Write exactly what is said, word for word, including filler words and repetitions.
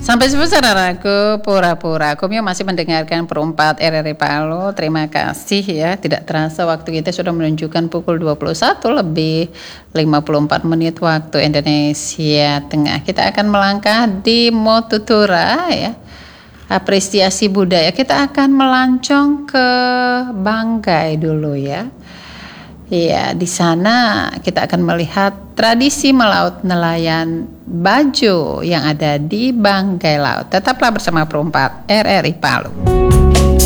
Sampai jumpa saudaraku, pura-pura Kumio masih mendengarkan Perempat R R I Palu. Terima kasih ya. Tidak terasa waktu kita sudah menunjukkan pukul dua puluh satu lebih lima puluh empat menit waktu Indonesia Tengah. Kita akan melangkah di Motutura ya. Apresiasi budaya. Kita akan melancong ke Banggai dulu ya. Ya, di sana kita akan melihat tradisi melaut nelayan Bajo yang ada di Banggai Laut. Tetaplah bersama Perempat R R I Palu.